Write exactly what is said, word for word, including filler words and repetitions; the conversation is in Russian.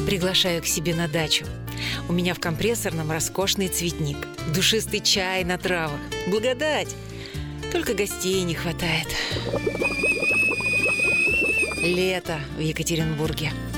Приглашаю к себе на дачу. У меня в компрессорном роскошный цветник, душистый чай на травах. Благодать! Только гостей не хватает. Лето в Екатеринбурге.